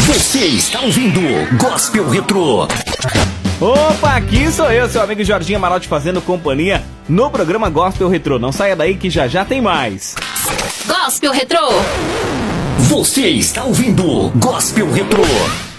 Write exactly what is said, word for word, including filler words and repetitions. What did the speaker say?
Você está ouvindo Gospel Retrô. Opa, aqui sou eu, seu amigo Jorginho Amaral, fazendo companhia no programa Gospel Retrô. Não saia daí que já já tem mais. Gospel Retrô. Você está ouvindo Gospel Retrô.